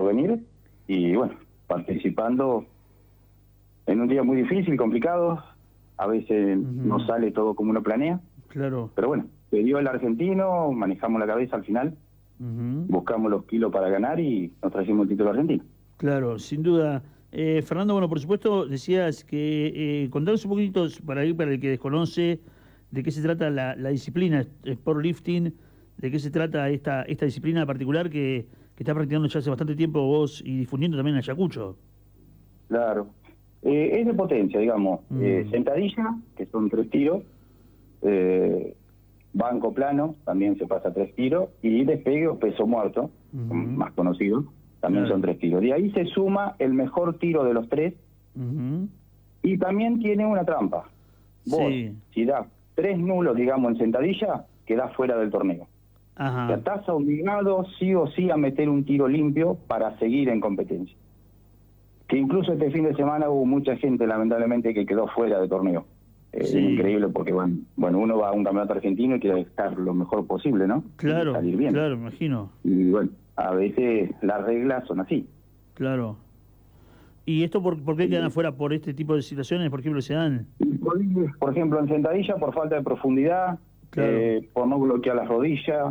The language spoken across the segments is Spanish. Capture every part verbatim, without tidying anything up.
venir y bueno, participando en un día muy difícil, complicado, a veces uh-huh. no sale todo como uno planea, claro. pero bueno, se dio el argentino, manejamos la cabeza al final, uh-huh. buscamos los kilos para ganar y nos trajimos el título argentino. Claro, sin duda. Eh, Fernando, bueno, por supuesto, decías que eh, contanos un poquito, para ir para el que desconoce, de qué se trata la, la disciplina Sportlifting, de qué se trata esta esta disciplina particular que, que está practicando ya hace bastante tiempo vos y difundiendo también en Ayacucho. Claro. Eh, es de potencia, digamos. Mm. Eh, sentadilla, que son tres tiros, eh, banco plano, también se pasa tres tiros, y despegue o peso muerto, uh-huh. más conocido, también claro. son tres tiros. De ahí se suma el mejor tiro de los tres, uh-huh. y también tiene una trampa. Vos, sí. si das tres nulos, digamos, en sentadilla, quedás fuera del torneo. Ajá. Ya estás obligado sí o sí a meter un tiro limpio para seguir en competencia. Que incluso este fin de semana hubo mucha gente, lamentablemente, que quedó fuera del torneo. Eh, sí. Increíble porque, bueno, bueno, uno va a un campeonato argentino y quiere estar lo mejor posible, ¿no? Claro, salir bien. claro, me imagino. Y bueno, a veces las reglas son así. Claro. ¿Y esto por, por qué quedan afuera por este tipo de situaciones? ¿Por ejemplo, se dan? Por, por ejemplo, en sentadilla, por falta de profundidad, claro. eh, por no bloquear las rodillas,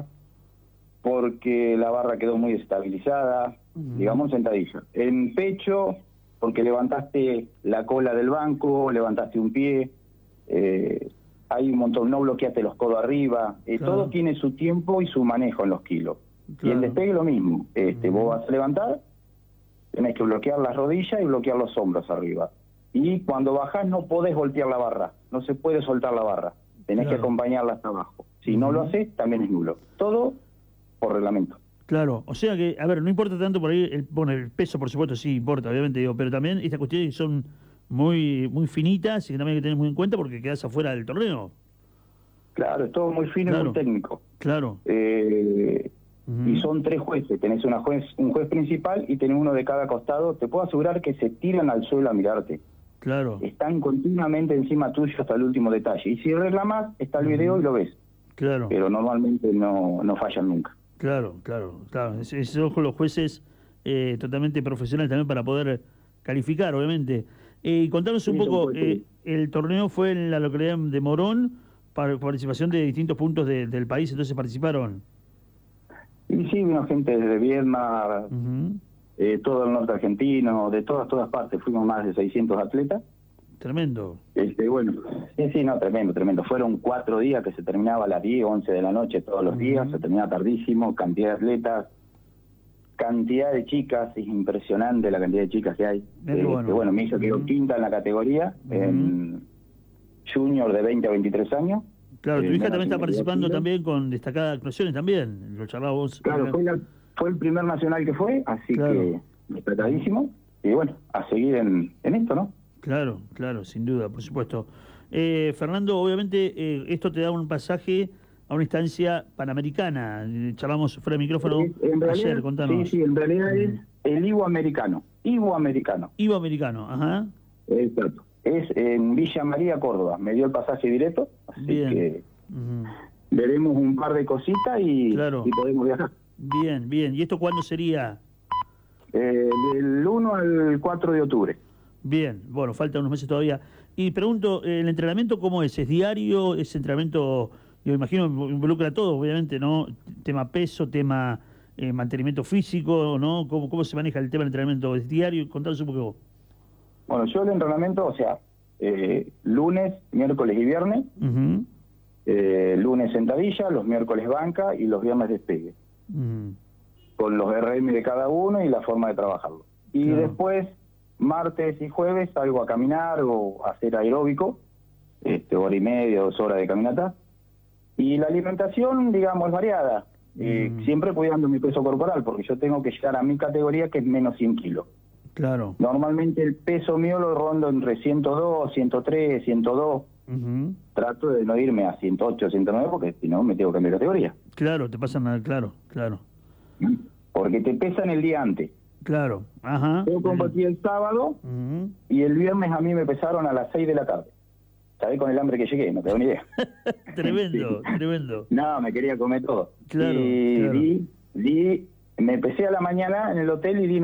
porque la barra quedó muy estabilizada, uh-huh. digamos sentadilla. En pecho, porque levantaste la cola del banco, levantaste un pie, eh, hay un montón, no bloqueaste los codos arriba, eh, claro. todo tiene su tiempo y su manejo en los kilos. Claro. Y el despegue lo mismo, este, uh-huh. vos vas a levantar, tenés que bloquear las rodillas y bloquear los hombros arriba. Y cuando bajás no podés voltear la barra, no se puede soltar la barra, tenés claro. que acompañarla hasta abajo. Si uh-huh. no lo haces, también es nulo. Todo por reglamento. Claro, o sea que, a ver, no importa tanto por ahí, el, bueno, el peso por supuesto sí importa, obviamente, digo, pero también estas cuestiones son muy muy finitas y que también hay que tener muy en cuenta porque quedás afuera del torneo. Claro, es todo muy fino claro. y muy técnico. Claro. Eh, uh-huh. Y son tres jueces, tenés una juez, un juez principal y tenés uno de cada costado, te puedo asegurar que se tiran al suelo a mirarte. Claro. Están continuamente encima tuyo hasta el último detalle. Y si reclamás, está el video uh-huh. y lo ves. Claro. Pero normalmente no, no fallan nunca. Claro, claro, claro. Esos son los jueces eh, totalmente profesionales también para poder calificar, obviamente. Eh, y contanos un sí, poco, eh, el torneo fue en la localidad de Morón, para participación de distintos puntos de, del país, entonces participaron. Y sí, vino gente desde Viedma, uh-huh. eh, todo el norte argentino, de todas, todas partes, fuimos más de seiscientos atletas. Tremendo. Este, bueno, sí, sí, no, tremendo, tremendo. Fueron cuatro días que se terminaba a las diez, once de la noche todos los uh-huh. días, se terminaba tardísimo, cantidad de atletas, cantidad de chicas, es impresionante la cantidad de chicas que hay. Eh, bueno. Que, bueno, me hizo quedó uh-huh. quinta en la categoría, uh-huh. en junior de veinte a veintitrés años. Claro, tu eh, hija también está participando también con destacadas actuaciones también, lo charlaba vos. Claro, fue, la, fue el primer nacional que fue, así claro. que destacadísimo, y bueno, a seguir en, en esto, ¿no? Claro, claro, sin duda, por supuesto. Eh, Fernando, obviamente eh, esto te da un pasaje a una instancia panamericana. Charlamos fuera de micrófono en realidad, ayer, contanos. Sí, sí, en realidad uh-huh. es el iboamericano. Iboamericano. Iboamericano, ajá. Exacto. Es en Villa María, Córdoba. Me dio el pasaje directo, así Bien. que uh-huh. veremos un par de cositas y, claro. y podemos viajar. Bien, bien. ¿Y esto cuándo sería? Eh, del uno al cuatro de octubre. Bien, bueno, faltan unos meses todavía. Y pregunto, ¿el entrenamiento cómo es? ¿Es diario? ¿Es entrenamiento, yo imagino, involucra a todos, obviamente, ¿no? Tema peso, tema eh, mantenimiento físico, ¿no? ¿Cómo, ¿Cómo se maneja el tema del entrenamiento? ¿Es diario? Contanos un poco. Bueno, yo el entrenamiento, o sea, eh, lunes, miércoles y viernes, uh-huh. eh, lunes sentadilla, los miércoles banca y los viernes despegue. Uh-huh. Con los R M de cada uno y la forma de trabajarlo. Y claro. después... martes y jueves salgo a caminar o a hacer aeróbico, este, hora y media, dos horas de caminata. Y la alimentación, digamos, es variada, mm. eh, siempre cuidando mi peso corporal, porque yo tengo que llegar a mi categoría, que es menos cien kilos. Claro. Normalmente el peso mío lo rondo entre ciento dos, ciento tres, ciento dos. Uh-huh. Trato de no irme a ciento ocho, ciento nueve, porque si no me tengo que cambiar de categoría. Claro, te pasan nada, claro, claro. Porque te pesan el día antes. Claro, ajá. Yo competí el sábado uh-huh. y el viernes a mí me pesaron a las seis de la tarde. ¿Sabés con el hambre que llegué? No te doy ni idea. Tremendo, sí. tremendo. No, me quería comer todo. Claro, y claro. Di, di, me pesé a la mañana en el hotel y di